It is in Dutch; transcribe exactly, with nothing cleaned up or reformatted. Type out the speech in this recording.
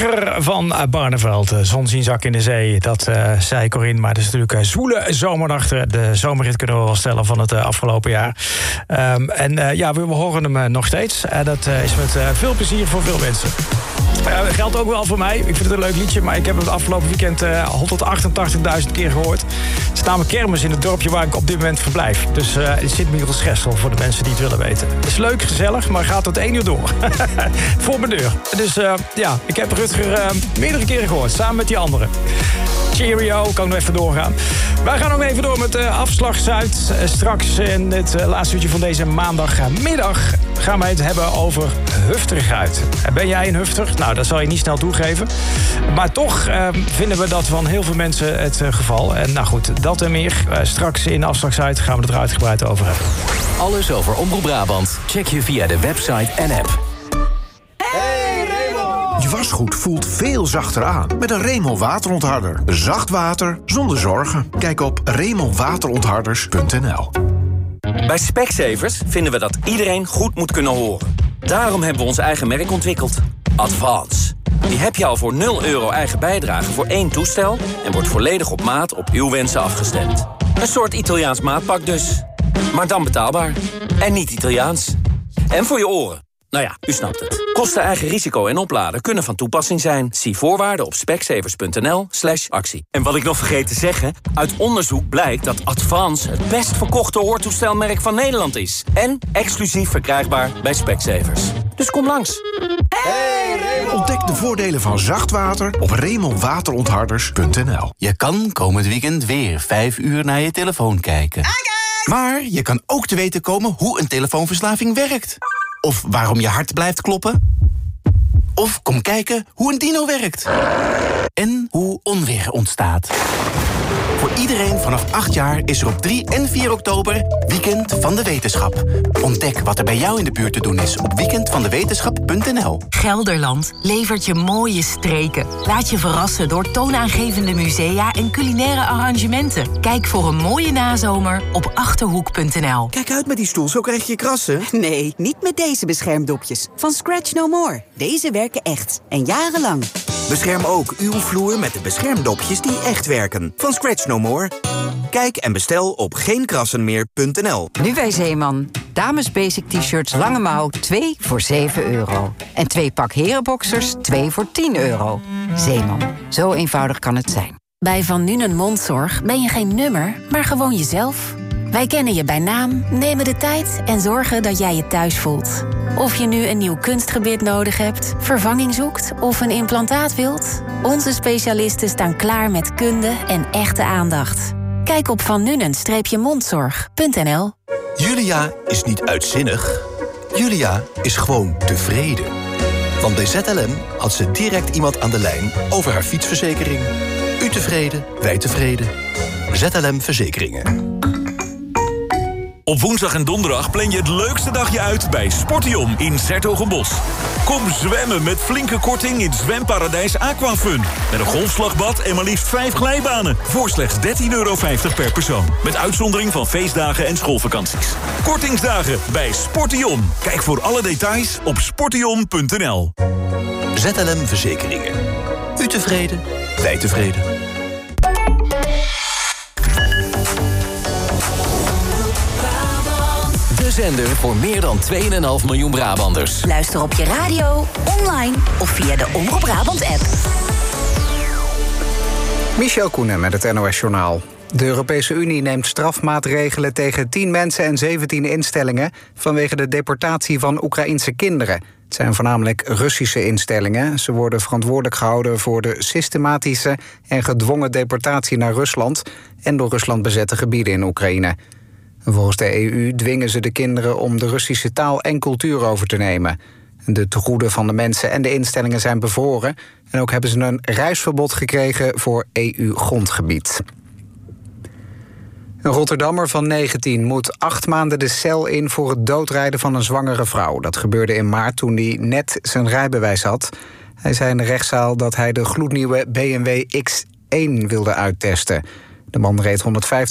Rutger van Barneveld. Zon zien zak in de zee, dat uh, zei Corinne. Maar het is natuurlijk een zwoele zomerdag. De zomerrit kunnen we wel stellen van het uh, afgelopen jaar. Um, en uh, ja, we, we horen hem uh, nog steeds. En uh, dat uh, is met uh, veel plezier voor veel mensen. Uh, dat geldt ook wel voor mij. Ik vind het een leuk liedje, maar ik heb het afgelopen weekend uh, honderdachtentachtigduizend keer gehoord. Het is namelijk kermis in het dorpje waar ik op dit moment verblijf. Dus uh, het zit Michiel Schessel voor de mensen die het willen weten. Het is leuk, gezellig, maar gaat tot één uur door. Voor mijn deur. Dus uh, ja, ik heb Rutger uh, meerdere keren gehoord, samen met die anderen. Cheerio, kan nog even doorgaan. Wij gaan nog even door met uh, Afslag Zuid. Uh, straks in het uh, laatste uurtje van deze maandagmiddag gaan wij het hebben over hufterigheid. Uh, ben jij een hufter? Nou, dat zal je niet snel toegeven. Maar toch uh, vinden we dat van heel veel mensen het uh, geval. En nou goed, dat en meer. Uh, straks in Afslag Zuid gaan we het er uitgebreid over hebben. Alles over Omroep Brabant check je via de website en app. Je wasgoed voelt veel zachter aan met een Remel waterontharder. Zacht water zonder zorgen. Kijk op remel waterontharders punt n l. Bij Specsavers vinden we dat iedereen goed moet kunnen horen. Daarom hebben we ons eigen merk ontwikkeld. Advance. Die heb je al voor nul euro eigen bijdrage voor één toestel en wordt volledig op maat op uw wensen afgestemd. Een soort Italiaans maatpak dus. Maar dan betaalbaar. En niet Italiaans. En voor je oren. Nou ja, u snapt het. Kosten, eigen risico en opladen kunnen van toepassing zijn. Zie voorwaarden op specsavers punt n l slash actie. En wat ik nog vergeet te zeggen, uit onderzoek blijkt dat Advance het best verkochte hoortoestelmerk van Nederland is. En exclusief verkrijgbaar bij Specsavers. Dus kom langs. Hey, Remel. Ontdek de voordelen van zacht water op remel waterontharders punt n l. Je kan komend weekend weer vijf uur naar je telefoon kijken. Maar je kan ook te weten komen hoe een telefoonverslaving werkt. Of waarom je hart blijft kloppen. Of kom kijken hoe een dino werkt. En hoe onweer ontstaat. Voor iedereen vanaf acht jaar is er op drie en vier oktober Weekend van de Wetenschap. Ontdek wat er bij jou in de buurt te doen is op weekend van de wetenschap punt n l. Gelderland levert je mooie streken. Laat je verrassen door toonaangevende musea en culinaire arrangementen. Kijk voor een mooie nazomer op achterhoek punt n l. Kijk uit met die stoel, zo krijg je krassen. Nee, niet met deze beschermdopjes. Van Scratch No More. Deze werken echt. En jarenlang. Bescherm ook uw vloer met de beschermdopjes die echt werken. Van Scratch No More. Kijk en bestel op geen krassen meer punt n l. Nu bij Zeeman. Dames basic t-shirts lange mouw twee voor zeven euro. En twee pak herenboxers twee voor tien euro. Zeeman. Zo eenvoudig kan het zijn. Bij Van Nuenen Mondzorg ben je geen nummer, maar gewoon jezelf. Wij kennen je bij naam, nemen de tijd en zorgen dat jij je thuis voelt. Of je nu een nieuw kunstgebit nodig hebt, vervanging zoekt of een implantaat wilt, onze specialisten staan klaar met kunde en echte aandacht. Kijk op van nuenen mondzorg punt n l. Julia is niet uitzinnig. Julia is gewoon tevreden. Want bij Z L M had ze direct iemand aan de lijn over haar fietsverzekering. U tevreden, wij tevreden. Z L M Verzekeringen. Op woensdag en donderdag plan je het leukste dagje uit bij Sportium in 's-Hertogenbosch. Kom zwemmen met flinke korting in Zwemparadijs Aquafun. Met een golfslagbad en maar liefst vijf glijbanen. Voor slechts dertien euro vijftig per persoon. Met uitzondering van feestdagen en schoolvakanties. Kortingsdagen bij Sportium. Kijk voor alle details op sportium punt n l. Z L M Verzekeringen. U tevreden, wij tevreden. De zender voor meer dan twee komma vijf miljoen Brabanders. Luister op je radio, online of via de Omroep Brabant app. Michel Koenen met het N O S-journaal. De Europese Unie neemt strafmaatregelen tegen tien mensen en zeventien instellingen vanwege de deportatie van Oekraïense kinderen. Het zijn voornamelijk Russische instellingen. Ze worden verantwoordelijk gehouden voor de systematische en gedwongen deportatie naar Rusland en door Rusland bezette gebieden in Oekraïne. Volgens de E U dwingen ze de kinderen om de Russische taal en cultuur over te nemen. De tegoeden van de mensen en de instellingen zijn bevroren en ook hebben ze een reisverbod gekregen voor E U-grondgebied. Een Rotterdammer van negentien moet acht maanden de cel in voor het doodrijden van een zwangere vrouw. Dat gebeurde in maart toen hij net zijn rijbewijs had. Hij zei in de rechtszaal dat hij de gloednieuwe B M W X één wilde uittesten. De man reed honderdvijftig